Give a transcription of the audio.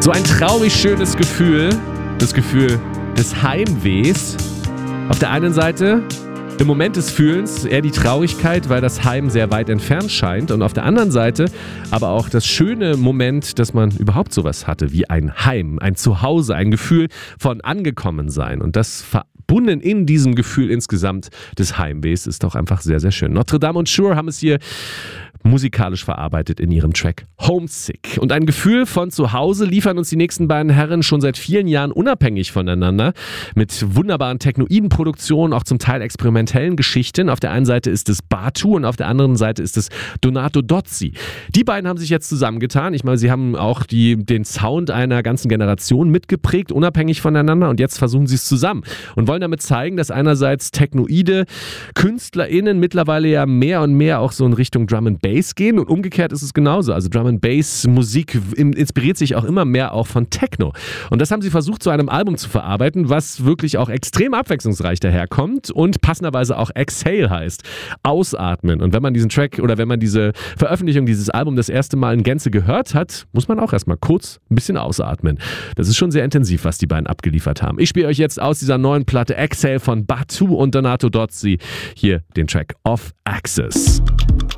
So ein traurig schönes Gefühl, das Gefühl des Heimwehs. Auf der einen Seite im Moment des Fühlens eher die Traurigkeit, weil das Heim sehr weit entfernt scheint, und auf der anderen Seite aber auch das schöne Moment, dass man überhaupt sowas hatte wie ein Heim, ein Zuhause, ein Gefühl von Angekommensein, und das verbunden in diesem Gefühl insgesamt des Heimwehs ist doch einfach sehr, sehr schön. Notre Dame und Shure haben es hier musikalisch verarbeitet in ihrem Track Homesick. Und ein Gefühl von Zuhause liefern uns die nächsten beiden Herren schon seit vielen Jahren unabhängig voneinander mit wunderbaren Technoiden-Produktionen, auch zum Teil experimentellen Geschichten. Auf der einen Seite ist es Batu und auf der anderen Seite ist es Donato Dozzi. Die beiden haben sich jetzt zusammengetan. Ich meine, sie haben auch den Sound einer ganzen Generation mitgeprägt, unabhängig voneinander, und jetzt versuchen sie es zusammen und wollen damit zeigen, dass einerseits Technoide KünstlerInnen mittlerweile ja mehr und mehr auch so in Richtung Drum and Bass gehen, und umgekehrt ist es genauso. Also Drum and Bass Musik inspiriert sich auch immer mehr auch von Techno. Und das haben sie versucht, zu einem Album zu verarbeiten, was wirklich auch extrem abwechslungsreich daherkommt und passenderweise auch Exhale heißt. Ausatmen. Und wenn man diesen Track oder wenn man diese Veröffentlichung dieses Albums das erste Mal in Gänze gehört hat, muss man auch erstmal kurz ein bisschen ausatmen. Das ist schon sehr intensiv, was die beiden abgeliefert haben. Ich spiele euch jetzt aus dieser neuen Platte Exhale von Batu und Donato Dozzi hier den Track Off Axis.